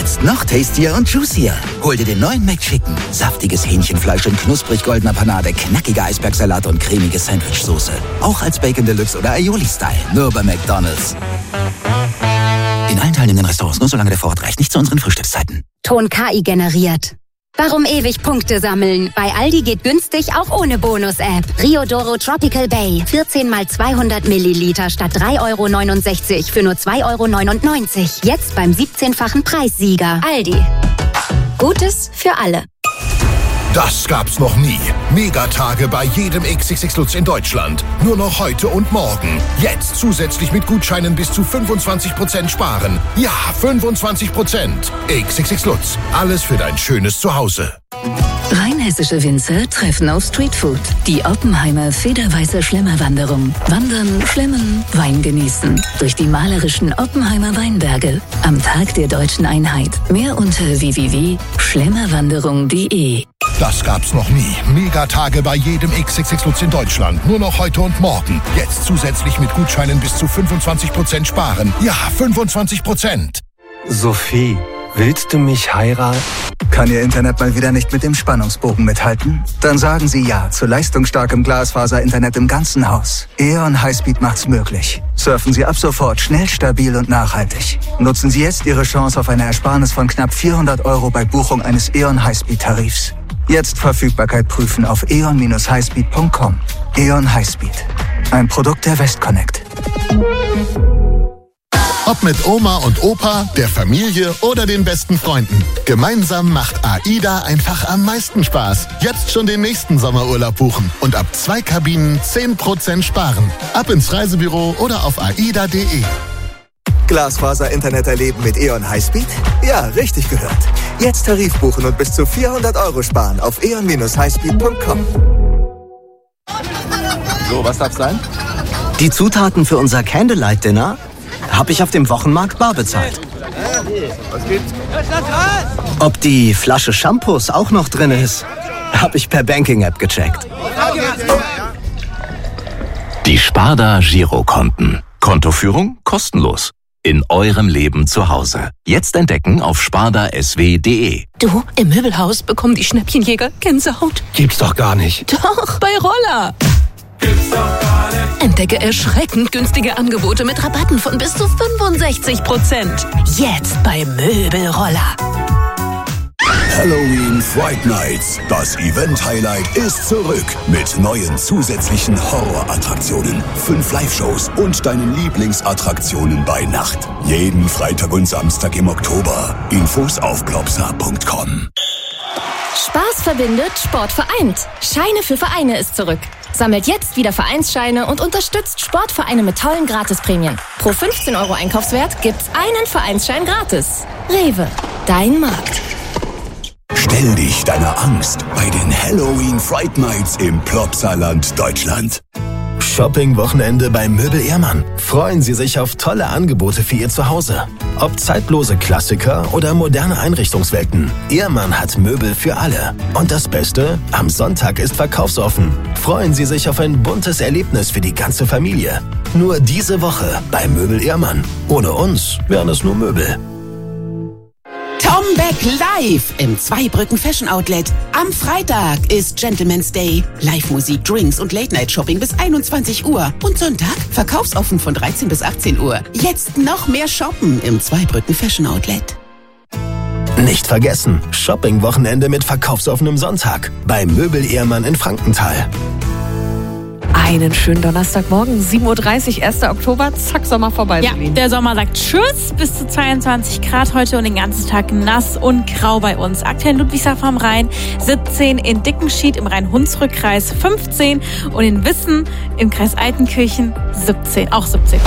Jetzt noch tastier und juicier. Hol dir den neuen McChicken. Saftiges Hähnchenfleisch in knusprig goldener Panade, knackiger Eisbergsalat und cremige Sandwichsoße. Auch als Bacon Deluxe oder Aioli-Style. Nur bei McDonald's. In allen teilnehmenden Restaurants nur solange der Vorrat reicht. Nicht zu unseren Frühstückszeiten. Ton KI generiert. Warum ewig Punkte sammeln? Bei Aldi geht günstig auch ohne Bonus-App. Riodoro Tropical Bay. 14 mal 200 Milliliter statt 3,69 € für nur 2,99 €. Jetzt beim 17-fachen Preissieger. Aldi. Gutes für alle. Das gab's noch nie. Megatage bei jedem XXX Lutz in Deutschland. Nur noch heute und morgen. Jetzt zusätzlich mit Gutscheinen bis zu 25% sparen. Ja, 25%. XXX Lutz. Alles für dein schönes Zuhause. Rheinhessische Winzer treffen auf Streetfood. Die Oppenheimer Federweißer Schlemmerwanderung. Wandern, schlemmen, Wein genießen. Durch die malerischen Oppenheimer Weinberge. Am Tag der Deutschen Einheit. Mehr unter www.schlemmerwanderung.de. Das gab's noch nie. Megatage bei jedem XXX Lutz in Deutschland. Nur noch heute und morgen. Jetzt zusätzlich mit Gutscheinen bis zu 25% sparen. Ja, 25%. Sophie, willst du mich heiraten? Kann Ihr Internet mal wieder nicht mit dem Spannungsbogen mithalten? Dann sagen Sie ja zu leistungsstarkem Glasfaser-Internet im ganzen Haus. E.ON Highspeed macht's möglich. Surfen Sie ab sofort schnell, stabil und nachhaltig. Nutzen Sie jetzt Ihre Chance auf eine Ersparnis von knapp 400 € bei Buchung eines E.ON Highspeed-Tarifs. Jetzt Verfügbarkeit prüfen auf eon-highspeed.com. E.ON Highspeed. Ein Produkt der Westconnect. Ob mit Oma und Opa, der Familie oder den besten Freunden. Gemeinsam macht AIDA einfach am meisten Spaß. Jetzt schon den nächsten Sommerurlaub buchen und ab 2 Kabinen 10% sparen. Ab ins Reisebüro oder auf aida.de. Glasfaser-Internet erleben mit E.ON Highspeed? Ja, richtig gehört. Jetzt Tarif buchen und bis zu 400 € sparen auf eon-highspeed.com. So, was darf's sein? Die Zutaten für unser Candlelight-Dinner habe ich auf dem Wochenmarkt bar bezahlt. Was gibt's? Ob die Flasche Shampoos auch noch drin ist, habe ich per Banking-App gecheckt. Die Sparda Girokonten. Kontoführung kostenlos. In eurem Leben zu Hause. Jetzt entdecken auf spardasw.de. Du, im Möbelhaus bekommen die Schnäppchenjäger Gänsehaut. Gibt's doch gar nicht. Doch, bei Roller. Gibt's doch gar nicht. Entdecke erschreckend günstige Angebote mit Rabatten von bis zu 65%. Jetzt bei Möbelroller. Halloween Fright Nights. Das Event-Highlight ist zurück mit neuen zusätzlichen Horrorattraktionen, 5 Live-Shows und deinen Lieblingsattraktionen bei Nacht. Jeden Freitag und Samstag im Oktober. Infos auf globsa.com. Spaß verbindet, Sport vereint. Scheine für Vereine ist zurück. Sammelt jetzt wieder Vereinsscheine und unterstützt Sportvereine mit tollen Gratisprämien. Pro 15 € Einkaufswert gibt's einen Vereinsschein gratis. Rewe, dein Markt. Stell dich deiner Angst bei den Halloween Fright Nights im Plopsaland Deutschland. Shopping-Wochenende bei Möbel Ehrmann. Freuen Sie sich auf tolle Angebote für Ihr Zuhause. Ob zeitlose Klassiker oder moderne Einrichtungswelten. Ehrmann hat Möbel für alle. Und das Beste, am Sonntag ist verkaufsoffen. Freuen Sie sich auf ein buntes Erlebnis für die ganze Familie. Nur diese Woche bei Möbel Ehrmann. Ohne uns wären es nur Möbel. Tom Beck live im Zweibrücken Fashion Outlet. Am Freitag ist Gentleman's Day. Live-Musik, Drinks und Late-Night-Shopping bis 21 Uhr. Und Sonntag verkaufsoffen von 13 bis 18 Uhr. Jetzt noch mehr shoppen im Zweibrücken Fashion Outlet. Nicht vergessen, Shopping-Wochenende mit verkaufsoffenem Sonntag bei Möbel Ehrmann in Frankenthal. Einen schönen Donnerstagmorgen, 7:30 Uhr, 1. Oktober, zack, Sommer vorbei. Ja, der Sommer sagt Tschüss, bis zu 22 Grad heute und den ganzen Tag nass und grau bei uns. Aktuell in Ludwigshafen am Rhein 17, in Dickenschied im Rhein-Hunsrück-Kreis 15 und in Wissen im Kreis Altenkirchen 17, auch 17.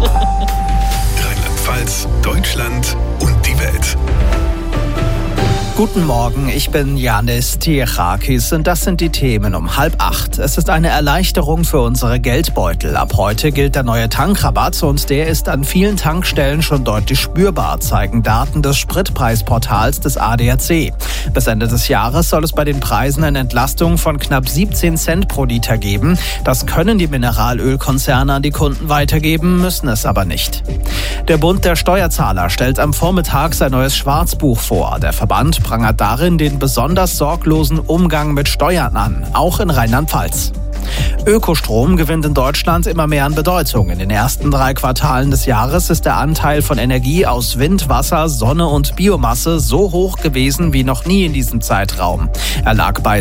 Rheinland-Pfalz, Deutschland und die Welt. Guten Morgen, ich bin Yannis Tiechakis und das sind die Themen um 7:30. Es ist eine Erleichterung für unsere Geldbeutel. Ab heute gilt der neue Tankrabatt und der ist an vielen Tankstellen schon deutlich spürbar, zeigen Daten des Spritpreisportals des ADAC. Bis Ende des Jahres soll es bei den Preisen eine Entlastung von knapp 17 Cent pro Liter geben. Das können die Mineralölkonzerne an die Kunden weitergeben, müssen es aber nicht. Der Bund der Steuerzahler stellt am Vormittag sein neues Schwarzbuch vor. Der Verband prangert darin den besonders sorglosen Umgang mit Steuern an, auch in Rheinland-Pfalz. Ökostrom gewinnt in Deutschland immer mehr an Bedeutung. In den ersten 3 Quartalen des Jahres ist der Anteil von Energie aus Wind, Wasser, Sonne und Biomasse so hoch gewesen wie noch nie in diesem Zeitraum. Er lag bei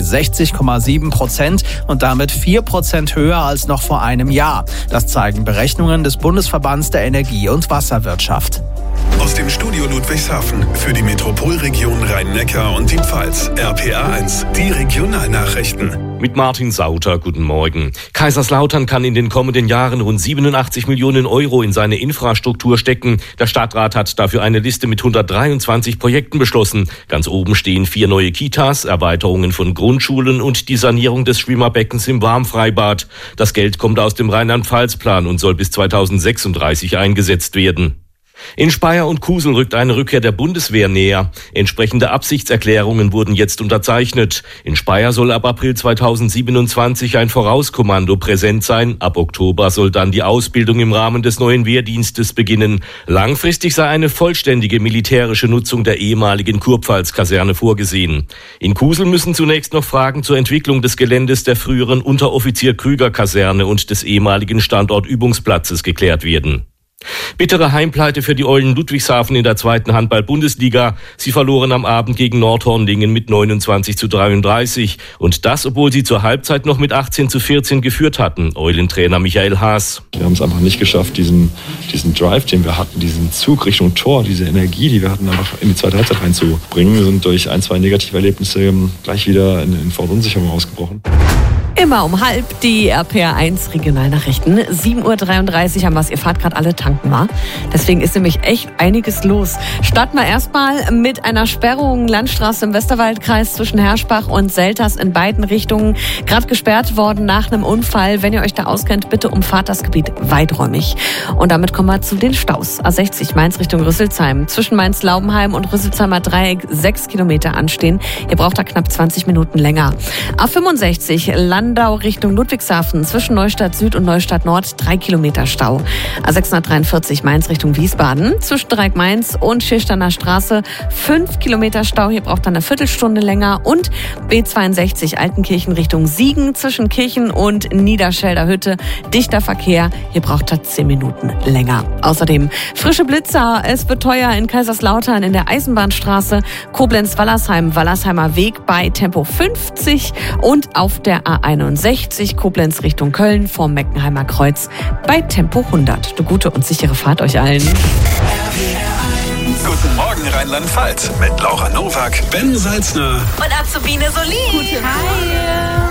60,7% und damit 4% höher als noch vor einem Jahr. Das zeigen Berechnungen des Bundesverbands der Energie- und Wasserwirtschaft. Aus dem Studio Ludwigshafen für die Metropolregion Rhein-Neckar und die Pfalz. RPA1, die Regionalnachrichten. Mit Martin Sauter, guten Morgen. Kaiserslautern kann in den kommenden Jahren rund 87 Millionen Euro in seine Infrastruktur stecken. Der Stadtrat hat dafür eine Liste mit 123 Projekten beschlossen. Ganz oben stehen 4 neue Kitas, Erweiterungen von Grundschulen und die Sanierung des Schwimmerbeckens im Warmfreibad. Das Geld kommt aus dem Rheinland-Pfalz-Plan und soll bis 2036 eingesetzt werden. In Speyer und Kusel rückt eine Rückkehr der Bundeswehr näher. Entsprechende Absichtserklärungen wurden jetzt unterzeichnet. In Speyer soll ab April 2027 ein Vorauskommando präsent sein. Ab Oktober soll dann die Ausbildung im Rahmen des neuen Wehrdienstes beginnen. Langfristig sei eine vollständige militärische Nutzung der ehemaligen Kurpfalz-Kaserne vorgesehen. In Kusel müssen zunächst noch Fragen zur Entwicklung des Geländes der früheren Unteroffizier-Krüger-Kaserne und des ehemaligen Standortübungsplatzes geklärt werden. Bittere Heimpleite für die Eulen Ludwigshafen in der 2. Handball-Bundesliga. Sie verloren am Abend gegen Nordhornlingen mit 29:33. Und das, obwohl sie zur Halbzeit noch mit 18:14 geführt hatten. Eulentrainer Michael Haas. Wir haben es einfach nicht geschafft, diesen Drive, den wir hatten, diesen Zug Richtung Tor, diese Energie, die wir hatten, einfach in die zweite Halbzeit reinzubringen. Wir sind durch 1, 2 negative Erlebnisse gleich wieder in Verunsicherung ausgebrochen. Immer um 7:30 die RPA1 Regionalnachrichten. 7:33 Uhr haben wir es. Ihr fahrt gerade alle tanken, wa? Deswegen ist nämlich echt einiges los. Starten wir erstmal mit einer Sperrung. Landstraße im Westerwaldkreis zwischen Herschbach und Selters in beiden Richtungen. Gerade gesperrt worden nach einem Unfall. Wenn ihr euch da auskennt, bitte umfahrt das Gebiet weiträumig. Und damit kommen wir zu den Staus. A60 Mainz Richtung Rüsselsheim. Zwischen Mainz-Laubenheim und Rüsselsheimer Dreieck 6 Kilometer anstehen. Ihr braucht da knapp 20 Minuten länger. A65 Landau Richtung Ludwigshafen zwischen Neustadt Süd und Neustadt Nord 3 Kilometer Stau. A643 Mainz Richtung Wiesbaden zwischen Dreieck Mainz und Schirsteiner Straße 5 Kilometer Stau. Hier braucht dann eine Viertelstunde länger. Und B62 Altenkirchen Richtung Siegen zwischen Kirchen und Niederschelder Hütte. Dichter Verkehr. Hier braucht er 10 Minuten länger. Außerdem frische Blitzer. Es wird teuer in Kaiserslautern in der Eisenbahnstraße. Koblenz-Wallersheim, Wallersheimer Weg bei Tempo 50 und auf der A61 Koblenz Richtung Köln vorm Meckenheimer Kreuz bei Tempo 100. Eine gute und sichere Fahrt euch allen. Guten Morgen Rheinland-Pfalz mit Laura Nowak, Ben Salzner und Azubine Solin. Hi.